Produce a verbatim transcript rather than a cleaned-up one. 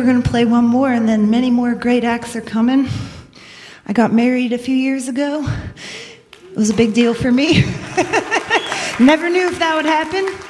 we're going to play one more, and then many more great acts are coming. I got married a few years ago. It was a big deal for me. Never knew if that would happen.